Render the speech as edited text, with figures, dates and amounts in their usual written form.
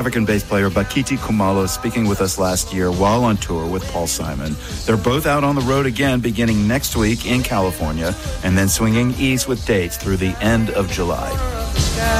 African bass player Bakiti Kumalo speaking with us last year while on tour with Paul Simon. They're both out on the road again beginning next week in California and then swinging east with dates through the end of July.